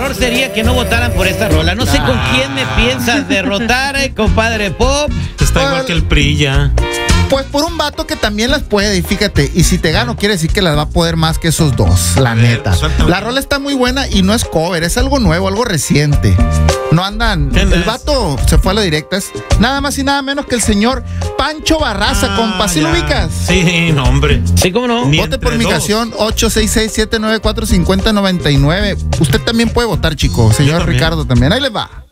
mejor sería que no votaran por esta rola. No sé con quién me piensas derrotar, compadre Pop. Está igual que el PRI ya. Pues por un vato que también las puede, y fíjate, y si te gano quiere decir que las va a poder más que esos dos, la neta. La rola está muy buena y no es cover, es algo nuevo, algo reciente. No andan, el vato se fue a lo directo, es nada más y nada menos que el señor Pancho Barraza, compa, ¿sí lo ubicas? Sí, no, hombre. Sí, ¿cómo no? Vote por mi canción 866-794-5099. Usted también puede votar, chico, señor Ricardo también, ahí les va.